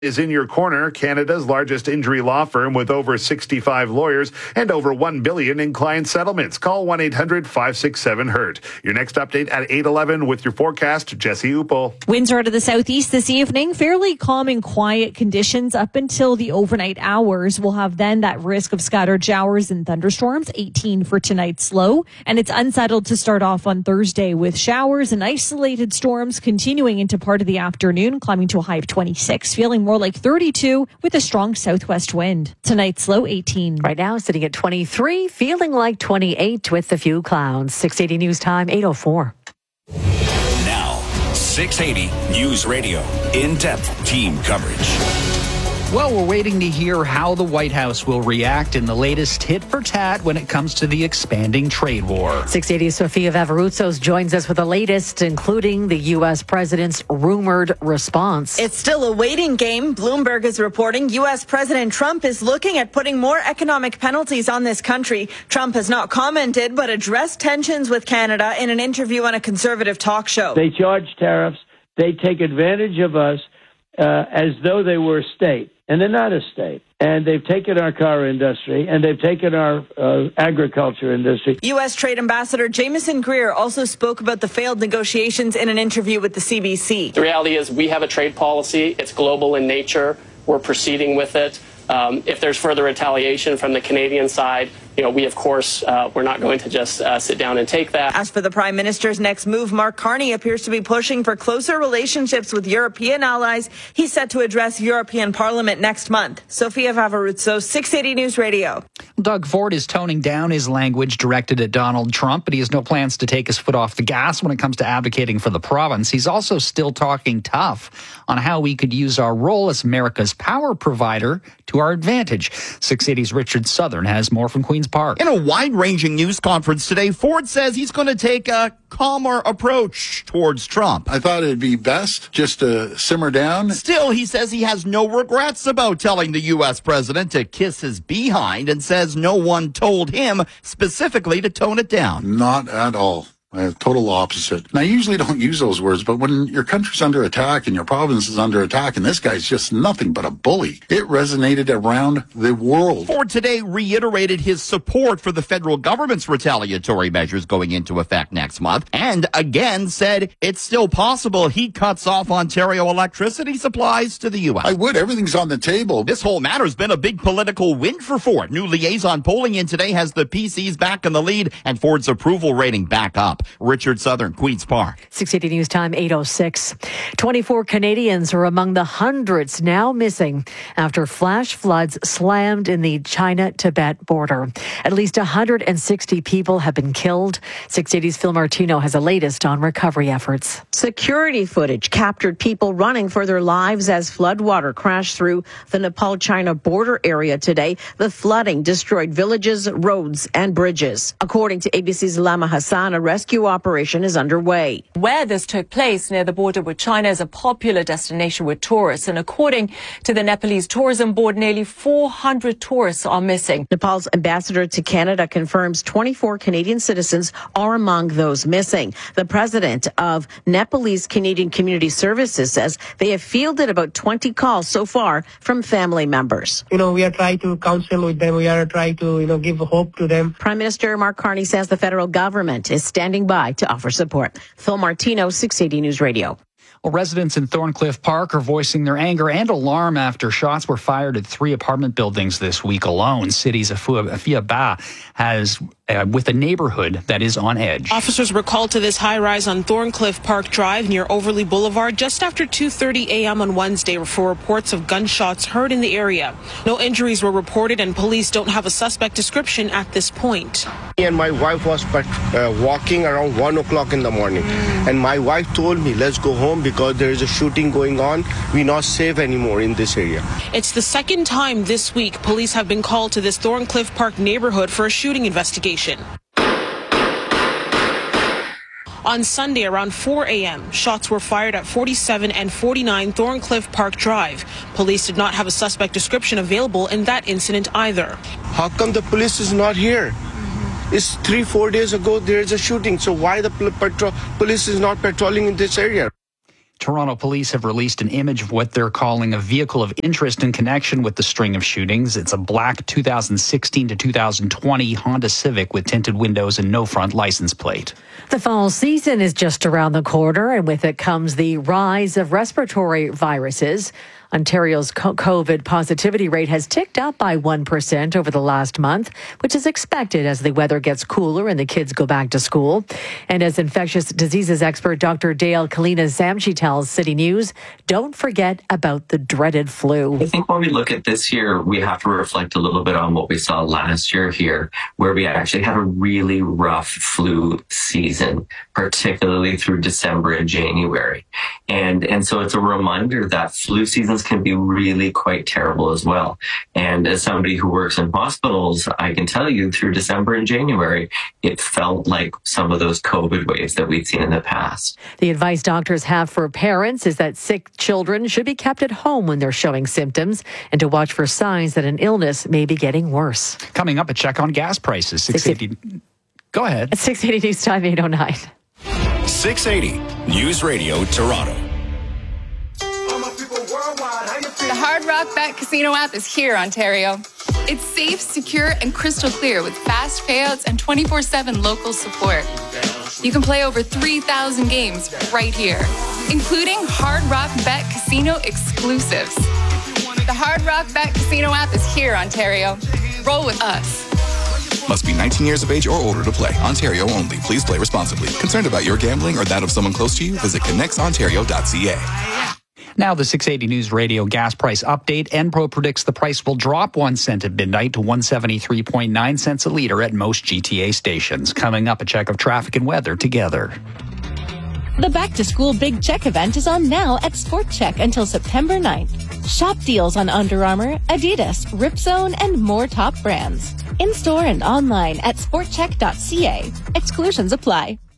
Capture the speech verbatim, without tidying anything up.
is in your corner, Canada's largest injury law firm with over sixty-five lawyers and over one billion dollars in client settlements. Call one eight hundred five six seven hurt. Your next update at eight eleven with your forecast, Jesse Upel. Winds are out of the southeast this evening. Fairly calm and quiet conditions up until the overnight hours. We'll have then that risk of scattered showers and thunderstorms, eighteen for tonight's low. And it's unsettled to start off on Thursday with showers and isolated storms continuing into part of the afternoon, climbing to a high of twenty-six, feeling more like thirty-two with a strong southwest wind. Tonight's low eighteen. Right now sitting at twenty-three, feeling like twenty-eight with a few clouds. six eighty News Time, eight oh four. Now, six eighty News Radio. In-depth team coverage. Well, we're waiting to hear how the White House will react in the latest tit for tat when it comes to the expanding trade war. six eighty Sofia Vavarutsos joins us with the latest, including the U S president's rumored response. It's still a waiting game. Bloomberg is reporting U S President Trump is looking at putting more economic penalties on this country. Trump has not commented, but addressed tensions with Canada in an interview on a conservative talk show. They charge tariffs. They take advantage of us uh, as though they were a state. And they're not a state. And they've taken our car industry, and they've taken our uh, agriculture industry. U S Trade Ambassador Jameson Greer also spoke about the failed negotiations in an interview with the C B C. The reality is we have a trade policy. It's global in nature. We're proceeding with it. Um, if there's further retaliation from the Canadian side, you know, we, of course, uh, we're not going to just uh, sit down and take that. As for the Prime Minister's next move, Mark Carney appears to be pushing for closer relationships with European allies. He's set to address European Parliament next month. Sofia Vavarutsos, six eighty News Radio. Doug Ford is toning down his language directed at Donald Trump, but he has no plans to take his foot off the gas when it comes to advocating for the province. He's also still talking tough on how we could use our role as America's power provider to our advantage. six eighty's Richard Southern has more from Queen's Park. In a wide-ranging news conference today, Ford says he's going to take a calmer approach towards Trump. I thought it'd be best just to simmer down. Still, he says he has no regrets about telling the U S president to kiss his behind and says no one told him specifically to tone it down. Not at all. Uh, total opposite. And I usually don't use those words, but when your country's under attack and your province is under attack and this guy's just nothing but a bully, it resonated around the world. Ford today reiterated his support for the federal government's retaliatory measures going into effect next month and again said it's still possible he cuts off Ontario electricity supplies to the U S. I would. Everything's on the table. This whole matter's been a big political win for Ford. New liaison polling in today has the P Cs back in the lead and Ford's approval rating back up. Richard Southern, Queen's Park. six eighty News Time, eight oh six. twenty-four Canadians are among the hundreds now missing after flash floods slammed in the China-Tibet border. At least one hundred sixty people have been killed. six eighty's Phil Martino has the latest on recovery efforts. Security footage captured people running for their lives as floodwater crashed through the Nepal-China border area today. The flooding destroyed villages, roads, and bridges. According to A B C's Lama Hassan, a rescue operation is underway. Where this took place near the border with China is a popular destination with tourists, and according to the Nepalese Tourism Board, nearly four hundred tourists are missing. Nepal's ambassador to Canada confirms twenty-four Canadian citizens are among those missing. The president of Nepalese Canadian Community Services says they have fielded about twenty calls so far from family members. You know, we are trying to counsel with them. We are trying to, you know, give hope to them. Prime Minister Mark Carney says the federal government is standing by to offer support. Phil Martino, six eighty News Radio. Well, residents in Thorncliffe Park are voicing their anger and alarm after shots were fired at three apartment buildings this week alone. City's Afia Ba has uh, with a neighborhood that is on edge. Officers were called to this high-rise on Thorncliffe Park Drive near Overley Boulevard just after two thirty a.m. on Wednesday for reports of gunshots heard in the area. No injuries were reported and police don't have a suspect description at this point. Me and my wife was uh, walking around one o'clock in the morning, and my wife told me, let's go home because there is a shooting going on. We're not safe anymore in this area. It's the second time this week police have been called to this Thorncliffe Park neighborhood for a shooting investigation. On Sunday around four a.m., shots were fired at forty-seven and forty-nine Thorncliffe Park Drive. Police did not have a suspect description available in that incident either. How come the police is not here? It's three, four days ago there is a shooting, so why the patrol police is not patrolling in this area? Toronto police have released an image of what they're calling a vehicle of interest in connection with the string of shootings. It's a black two thousand sixteen to two thousand twenty Honda Civic with tinted windows and no front license plate. The fall season is just around the corner, and with it comes the rise of respiratory viruses. Ontario's COVID positivity rate has ticked up by one percent over the last month, which is expected as the weather gets cooler and the kids go back to school. And as infectious diseases expert Doctor Dale Kalina-Zamchi tells City News, don't forget about the dreaded flu. I think when we look at this year, we have to reflect a little bit on what we saw last year here, where we actually had a really rough flu season, particularly through December and January. And, and so it's a reminder that flu seasons can be really quite terrible as well. And as somebody who works in hospitals, I can tell you through December and January, it felt like some of those COVID waves that we'd seen in the past. The advice doctors have for parents is that sick children should be kept at home when they're showing symptoms and to watch for signs that an illness may be getting worse. Coming up, a check on gas prices. six eighty. Go ahead. At six eighty News Time, eight oh nine. six eighty News Radio Toronto. The Hard Rock Bet Casino app is here, Ontario. It's safe, secure, and crystal clear with fast payouts and twenty-four seven local support. You can play over three thousand games right here, including Hard Rock Bet Casino exclusives. The Hard Rock Bet Casino app is here, Ontario. Roll with us. Must be nineteen years of age or older to play. Ontario only. Please play responsibly. Concerned about your gambling or that of someone close to you? Visit connects ontario dot c a. Now the six eighty News Radio gas price update. Enpro predicts the price will drop one cent at midnight to one seventy-three point nine cents a litre at most G T A stations. Coming up, a check of traffic and weather together. The Back to School Big Check event is on now at Sport Check until September ninth. Shop deals on Under Armour, Adidas, Ripzone, and more top brands. In-store and online at sport check dot c a. Exclusions apply.